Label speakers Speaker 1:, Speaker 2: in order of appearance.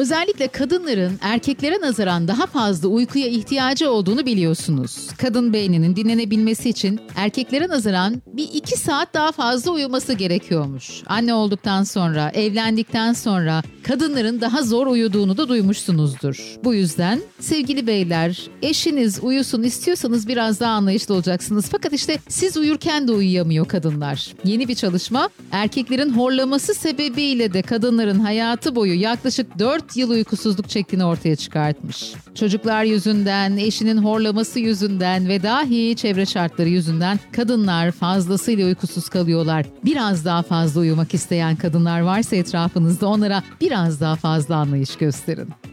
Speaker 1: Özellikle kadınların erkeklere nazaran daha fazla uykuya ihtiyacı olduğunu biliyorsunuz. Kadın beyninin dinlenebilmesi için erkeklere nazaran bir 2 saat daha fazla uyuması gerekiyormuş. Anne olduktan sonra, evlendikten sonra kadınların daha zor uyuduğunu da duymuşsunuzdur. Bu yüzden sevgili beyler, eşiniz uyusun istiyorsanız biraz daha anlayışlı olacaksınız. Fakat işte siz uyurken de uyuyamıyor kadınlar. Yeni bir çalışma, erkeklerin horlaması sebebiyle de kadınların hayatı boyu yaklaşık 4 yıl uykusuzluk çektiğini ortaya çıkartmış. Çocuklar yüzünden, eşinin horlaması yüzünden ve dahi çevre şartları yüzünden kadınlar fazlasıyla uykusuz kalıyorlar. Biraz daha fazla uyumak isteyen kadınlar varsa etrafınızda onlara biraz daha fazla anlayış gösterin.